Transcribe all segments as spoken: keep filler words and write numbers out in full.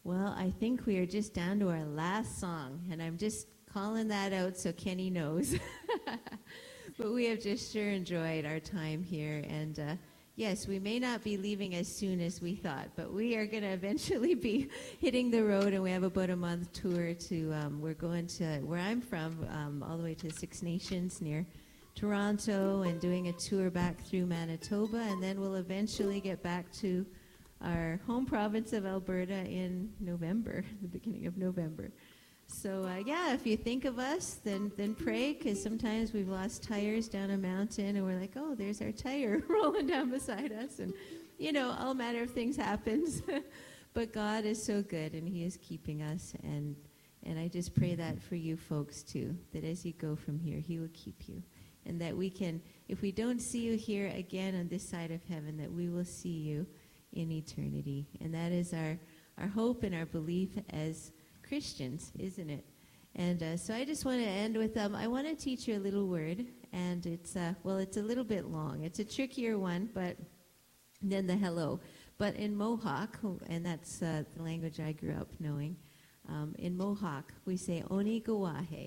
Well, I think we are just down to our last song, and I'm just calling that out so Kenny knows. But we have just sure enjoyed our time here, and uh, yes, we may not be leaving as soon as we thought, but we are going to eventually be hitting the road, and we have about a month tour to, um, we're going to, where I'm from, um, all the way to Six Nations near Toronto, and doing a tour back through Manitoba, and then we'll eventually get back to our home province of Alberta in November, the beginning of November. So, uh, yeah, if you think of us, then then pray, because sometimes we've lost tires down a mountain, and we're like, oh, there's our tire rolling down beside us. And, you know, all manner of things happens. But God is so good, and he is keeping us. And, and I just pray that for you folks, too, that as you go from here, he will keep you. And that we can, if we don't see you here again on this side of heaven, that we will see you in eternity. And that is our, our hope and our belief as Christians, isn't it? And uh, so I just want to end with, um, I want to teach you a little word, and it's, uh, well, it's a little bit long. It's a trickier one, but than the hello. But in Mohawk, and that's uh, the language I grew up knowing, um, in Mohawk, we say onigawahe,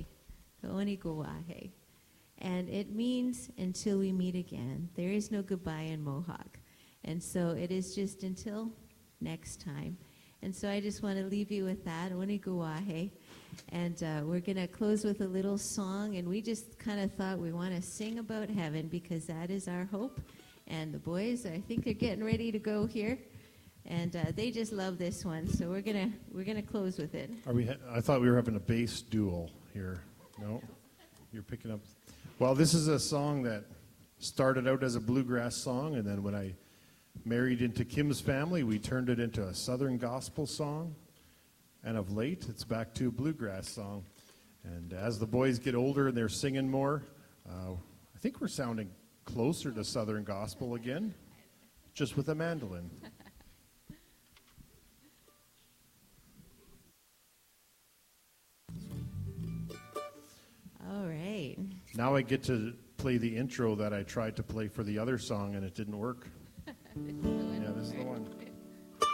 onigawahe. And it means until we meet again. There is no goodbye in Mohawk. And so it is just until next time. And so I just want to leave you with that, Oniguahe. And uh, we're going to close with a little song. And we just kind of thought we want to sing about heaven, because that is our hope. And the boys, I think they're getting ready to go here. And uh, they just love this one. So we're going to we're gonna close with it. Are we? Ha- I thought we were having a bass duel here. No? You're picking up. Well, this is a song that started out as a bluegrass song, and then when I married into Kim's family, we turned it into a Southern gospel song, and of late, it's back to a bluegrass song. And as the boys get older and they're singing more, uh, I think we're sounding closer to Southern gospel again, just with a mandolin. All right. Now I get to play the intro that I tried to play for the other song, and it didn't work.